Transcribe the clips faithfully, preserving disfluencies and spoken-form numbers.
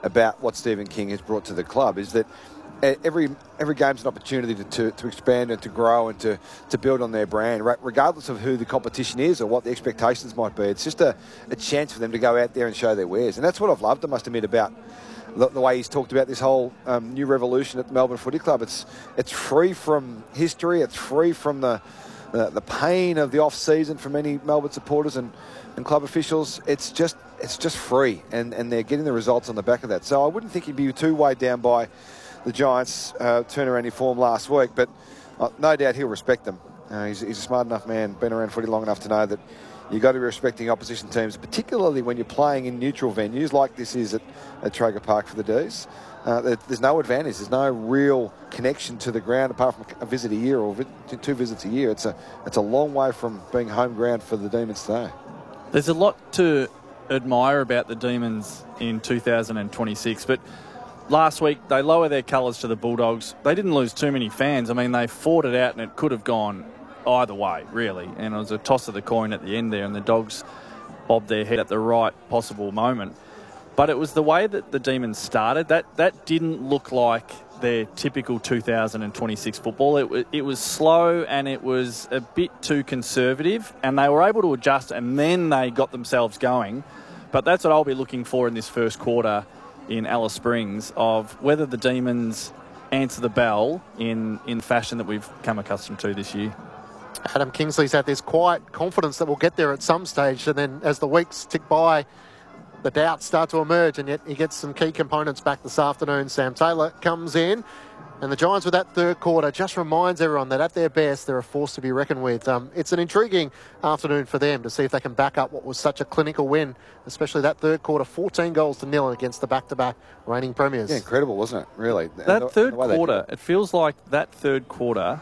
about what Stephen King has brought to the club is that every every game's an opportunity to, to, to expand and to grow and to, to build on their brand, regardless of who the competition is or what the expectations might be. It's just a, a chance for them to go out there and show their wares. And that's what I've loved, I must admit, about the, the way he's talked about this whole um, new revolution at the Melbourne Footy Club. It's it's free from history. It's free from the the, the pain of the off-season for many Melbourne supporters and, and club officials. It's just it's just free, and, and they're getting the results on the back of that. So I wouldn't think he'd be too weighed down by the Giants' uh, turnaround in form last week, but uh, no doubt he'll respect them. Uh, he's, he's a smart enough man, been around footy long enough to know that you've got to be respecting opposition teams, particularly when you're playing in neutral venues like this is at, at Traeger Park for the D's. Uh, there, there's no advantage. There's no real connection to the ground apart from a visit a year or vi- two visits a year. It's a it's a long way from being home ground for the Demons today. There's a lot to admire about the Demons in two thousand twenty-six, but last week, they lower their colours to the Bulldogs. They didn't lose too many fans. I mean, they fought it out and it could have gone either way, really. And it was a toss of the coin at the end there, and the Dogs bobbed their head at the right possible moment. But it was the way that the Demons started. That that didn't look like their typical two thousand twenty-six football. It, it was slow and it was a bit too conservative, and they were able to adjust, and then they got themselves going. But that's what I'll be looking for in this first quarter in Alice Springs, of whether the Demons answer the bell in, in fashion that we've come accustomed to this year. Adam Kingsley's had this quiet confidence that we'll get there at some stage, and then as the weeks tick by, the doubts start to emerge, and yet he gets some key components back this afternoon. Sam Taylor comes in, and the Giants with that third quarter just reminds everyone that at their best, they're a force to be reckoned with. Um, it's an intriguing afternoon for them to see if they can back up what was such a clinical win, especially that third quarter, fourteen goals to nil against the back-to-back reigning premiers. Yeah, incredible, wasn't it, really? That the, third the quarter, it feels like that third quarter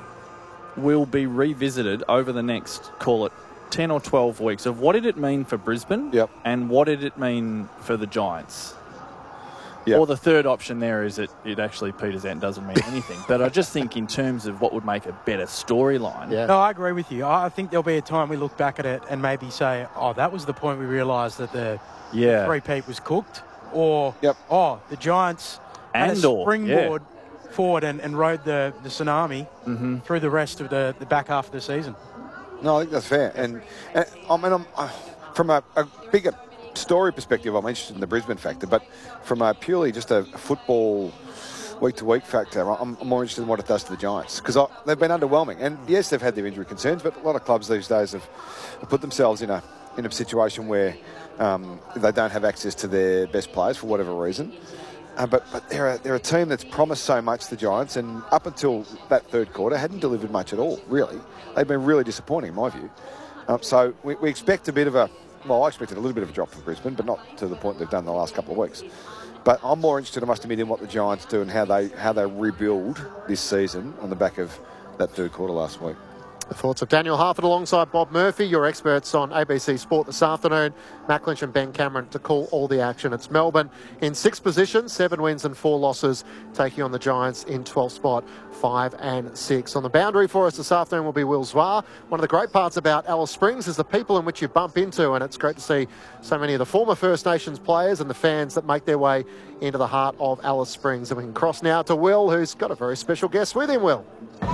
will be revisited over the next, call it, ten or twelve weeks of what did it mean for Brisbane, yep, and what did it mean for the Giants. Yep. Or the third option there is that it actually peters out and doesn't mean anything. But I just think in terms of what would make a better storyline. Yeah. No, I agree with you. I think there'll be a time we look back at it and maybe say, oh, that was the point we realised that the, yeah. the three-peat was cooked. Or, yep. oh, the Giants and had a or, springboard yeah. forward and, and rode the, the tsunami mm-hmm. through the rest of the, the back half of the season. No, I think that's fair. And, and I mean, I'm, uh, from a, a bigger story perspective, I'm interested in the Brisbane factor, but from a purely just a football week-to-week factor, I'm, I'm more interested in what it does to the Giants, because they've been underwhelming. And yes, they've had their injury concerns, but a lot of clubs these days have, have put themselves in a in a situation where um, they don't have access to their best players for whatever reason. Uh, but but they're a, they're a team that's promised so much, the Giants, and up until that third quarter hadn't delivered much at all, really. They've been really disappointing, in my view. Um, so we, we expect a bit of a, well, I expected a little bit of a drop from Brisbane, but not to the point they've done the last couple of weeks. But I'm more interested, I must admit, in what the Giants do and how they how they rebuild this season on the back of that third quarter last week. The thoughts of Daniel Harford alongside Bob Murphy, your experts on A B C Sport this afternoon. Matt Lynch and Ben Cameron to call all the action. It's Melbourne in sixth position, seven wins and four losses, taking on the Giants in twelfth spot, five and six. On the boundary for us this afternoon will be Will Zwar. One of the great parts about Alice Springs is the people in which you bump into, and it's great to see so many of the former First Nations players and the fans that make their way into the heart of Alice Springs. And we can cross now to Will, who's got a very special guest with him, Will.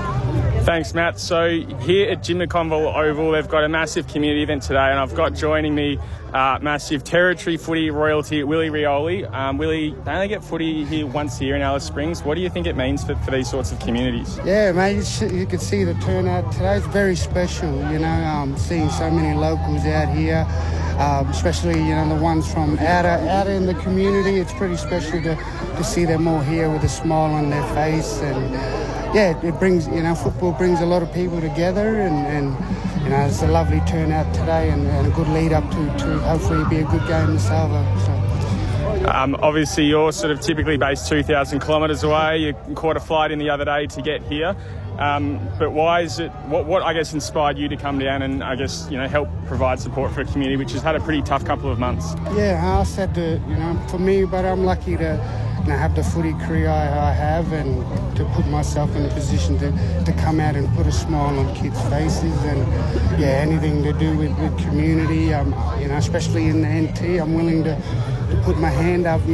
Thanks, Matt. So here at Jim McConville Oval, they've got a massive community event today, and I've got joining me uh, massive territory footy royalty, Willie Rioli. Um, Willie, they only get footy here once a year in Alice Springs. What do you think it means for, for these sorts of communities? Yeah, mate, you, sh- you can see the turnout today. It's very special, you know, um, seeing so many locals out here, um, especially, you know, the ones from out, out in the community. It's pretty special to, to see them all here with a smile on their face. And yeah, it brings, you know, football brings a lot of people together, and, and you know, it's a lovely turnout today, and, and a good lead up to, to hopefully be a good game in Salvo. So. Um, obviously, you're sort of typically based two thousand kilometres away. You caught a flight in the other day to get here. Um, but why is it, what, what I guess inspired you to come down and I guess, you know, help provide support for a community which has had a pretty tough couple of months? Yeah, I said that, you know, for me, but I'm lucky to, you know, have the footy career I, I have, and to put myself in a position to, to come out and put a smile on kids' faces, and yeah, anything to do with, with community, um, you know, especially in the N T, I'm willing to, to put my hand up.